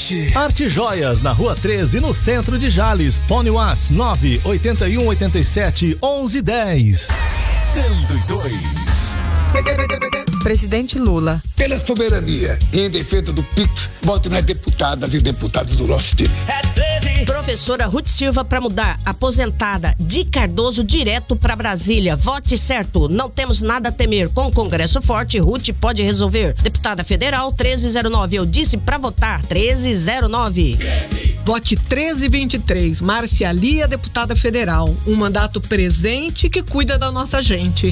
Arte Joias, na Rua 13, no centro de Jales. Fone Whats 981871110. 102. Presidente Lula. Pela soberania e em defesa do PIX, voto nas deputadas e deputados do nosso time. Professora Ruth Silva para mudar. Aposentada de Cardoso direto para Brasília. Vote certo. Não temos nada a temer. Com o Congresso forte, Ruth pode resolver. Deputada Federal 1309. Eu disse para votar 1309. Vote 1323. Márcia Lia, deputada federal. Um mandato presente que cuida da nossa gente.